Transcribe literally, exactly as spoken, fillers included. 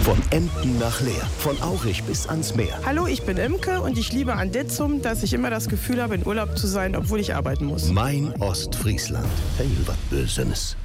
Von Emden nach Leer, von Aurich bis ans Meer. Hallo, ich bin Imke und ich liebe an Ditzum, dass ich immer das Gefühl habe, in Urlaub zu sein, obwohl ich arbeiten muss. Mein Ostfriesland. Hey, was Bösenes.